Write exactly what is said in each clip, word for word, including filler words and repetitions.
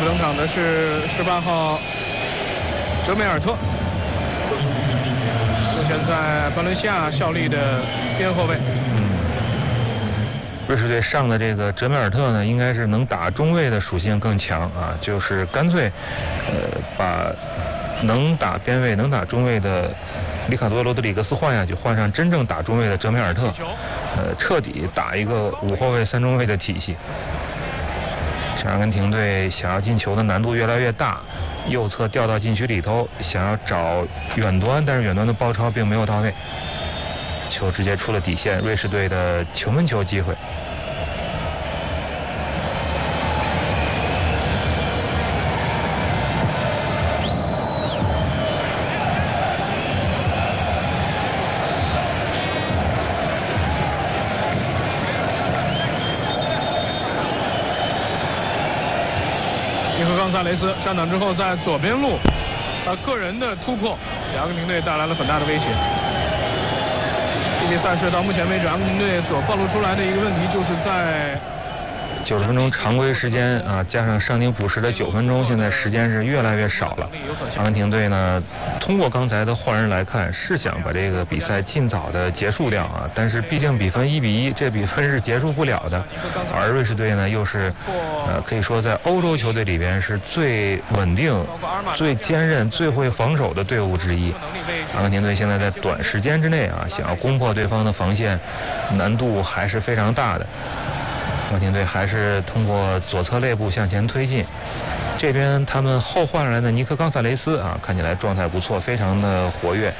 补登场的是十八号哲梅尔特，目前在巴伦西亚效力的边后卫。 嗯，瑞士队上的这个哲梅尔特呢，应该是能打中卫的属性更强啊，就是干脆呃把能打边卫、能打中卫的里卡多·罗德里格斯换下去，换上真正打中卫的哲梅尔特，呃，彻底打一个五后卫三中卫的体系。阿根廷队想要进球的难度越来越大，右侧掉到禁区里头，想要找远端，但是远端的包抄并没有到位，球直接出了底线，瑞士队的球门球机会。 尼克冈萨雷斯上场之后，在左边路，呃，个人的突破，给阿根廷队带来了很大的威胁。这届赛事到目前为止，阿根廷队所暴露出来的一个问题，就是在九十分钟常规时间啊，加上伤停补时的九分钟，现在时间是越来越少了。阿根廷队呢，通过刚才的换人来看，是想把这个比赛尽早的结束掉啊，但是毕竟比分一比一，这比分是结束不了的。而瑞士队呢，又是呃可以说在欧洲球队里边是最稳定、最坚韧、最会防守的队伍之一。阿根廷队现在在短时间之内啊，想要攻破对方的防线，难度还是非常大的。阿根廷队还是通过左侧肋部向前推进，这边他们后换来的尼克冈萨雷斯啊，看起来状态不错，非常的活跃。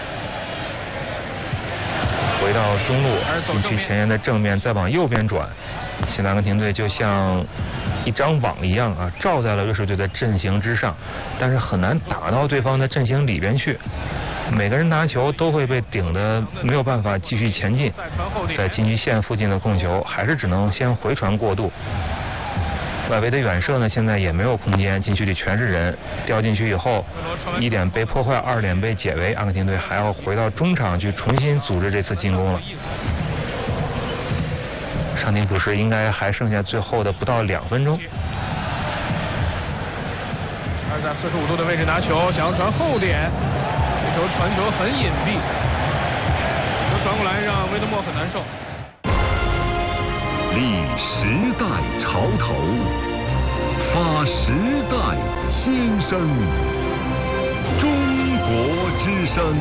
回到中路，禁区前沿的正面，再往右边转。现在阿根廷队就像一张网一样啊，罩在了瑞士队的阵型之上，但是很难打到对方的阵型里边去。每个人拿球都会被顶得没有办法继续前进，在禁区线附近的控球还是只能先回传过渡。外围的远射呢，现在也没有空间，禁区里全是人，掉进去以后，一点被破坏，二点被解围，阿根廷队还要回到中场去重新组织这次进攻了。伤停补时应该还剩下最后的不到两分钟。 而在四十五度的位置拿球，想要传后点。这球传球很隐蔽，球传过来让威德莫很难受。 立时代潮头，发时代新声，中国之声。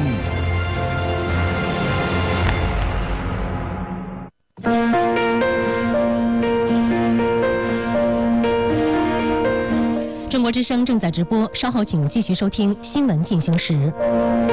中国之声正在直播，稍后请继续收听新闻进行时。